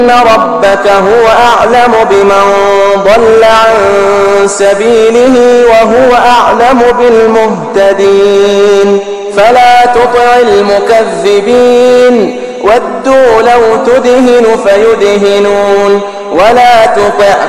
ربك هو أعلم بمن ضل عن سبيله وهو أعلم بالمهتدين فلا تطع المكذبين ودوا لو تدهن فيدهنون ولا تطع